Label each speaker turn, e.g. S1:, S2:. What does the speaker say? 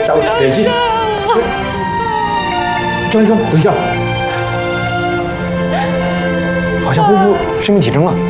S1: 下位点击。张医生，等一下，好像恢复生命体征了。